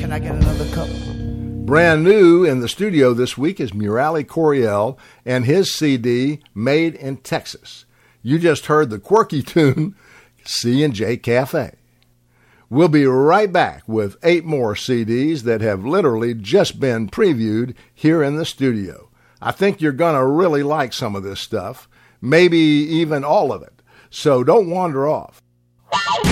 Can I get another cup? Brand new in the studio this week is Murali Coryell and his CD, Made in Texas. You just heard the quirky tune, C&J Cafe. We'll be right back with 8 more CDs that have literally just been previewed here in the studio. I think you're going to really like some of this stuff, maybe even all of it. So don't wander off.